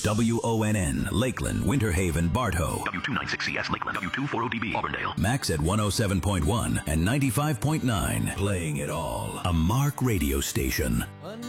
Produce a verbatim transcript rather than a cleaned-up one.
W O N N, Lakeland, Winter Haven, Bartow. W two ninety-six C S, Lakeland. W two forty D B, Auburndale. Max at one oh seven point one and ninety-five point nine. Playing it all. A Mark radio station.